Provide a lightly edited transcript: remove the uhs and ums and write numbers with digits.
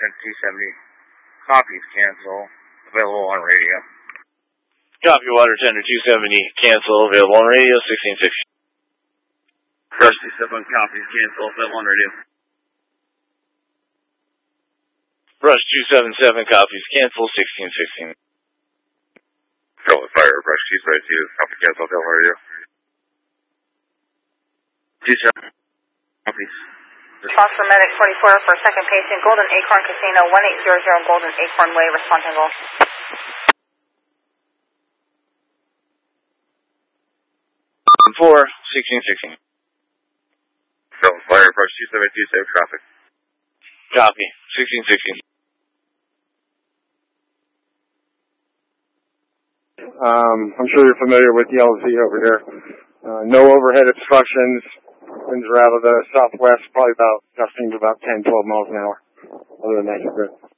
270. Copies cancel. Available on radio. Copy, Water Tender 270. Cancel. Available on radio. 1660. Rush 27. Copies cancel. Available on radio. Rush 277. Copies cancel. 1616. Philip Fire. Rush 272. Copy cancel. Available on radio. 27. Copies. Foster Medic 44 for second patient, Golden Acorn Casino, 1800 Golden Acorn Way, responsible. 4, 1616. Philip Fire. Rush 272. Save traffic. Copy, 1616. I'm sure you're familiar with the LZ over here. No overhead obstructions. Winds are out of the southwest, probably about gusting to about 10, 12 miles an hour. Other than that, you're good.